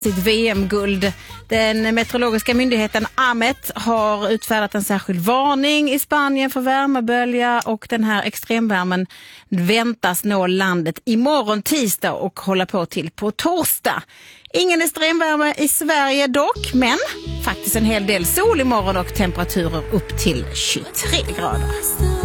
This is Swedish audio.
sitt VM-guld. Den meteorologiska myndigheten AMET har utfärdat en särskild varning i Spanien för värmebölja, och den här extremvärmen väntas nå landet imorgon tisdag och hålla på till på torsdag. Ingen extremvärme i Sverige dock, men faktiskt en hel del sol imorgon och temperaturer upp till 23 grader.